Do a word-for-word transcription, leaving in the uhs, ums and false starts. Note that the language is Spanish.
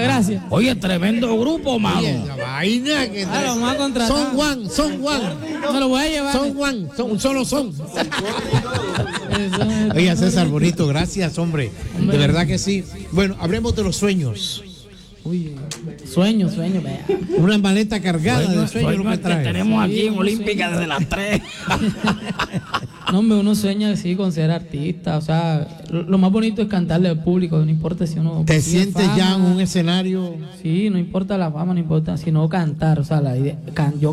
gracias. Oye, tremendo grupo, mano. Oye, la vaina que Ah, lo vamos a contratar. son Juan, son Juan. Me lo voy a llevar. Son Juan, son, solo son. Oye, César, bonito, gracias, hombre. De verdad que sí. Bueno, hablemos de los sueños. Uy, sueño, sueño, vea. Una maleta cargada Sueño, de sueños sueño lo que que trae. tenemos aquí Sí, en uno Olímpica sueña. desde las tres. No, hombre, uno sueña así con ser artista. O sea, lo, lo más bonito es cantarle al público. No importa si uno. ¿Te consigue sientes fama. ya en un escenario? Sí, no importa la fama, no importa, sino cantar. O sea, la idea, can, yo